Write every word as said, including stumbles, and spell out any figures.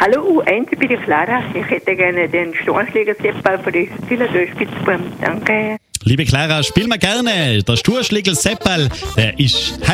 Hallo U eins, ich bin die Clara. Ich hätte gerne den Stornschläger-Seppball für die Philadelphia. Danke. Liebe Clara, spielen wir gerne. Der Sturschlägel Seppal, der ist